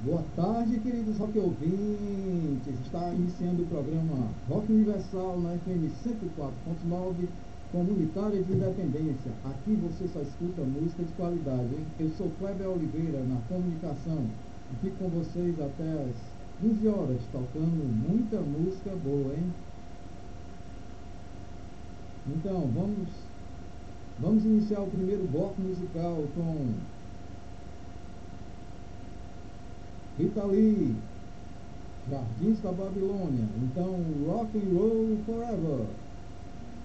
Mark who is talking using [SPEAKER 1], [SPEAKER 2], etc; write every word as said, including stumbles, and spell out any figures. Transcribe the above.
[SPEAKER 1] Boa tarde, queridos rock ouvintes. Está iniciando o programa Rock Universal na F M cento e quatro ponto nove, Comunitária de Independência. Aqui você só escuta música de qualidade, hein? Eu sou Kleber Oliveira, na comunicação, e fico com vocês até às quinze horas, tocando muita música boa, hein? Então, vamos, vamos iniciar o primeiro bloco musical com Rita Lee, Jardins da Babilônia. Então, rock and roll forever.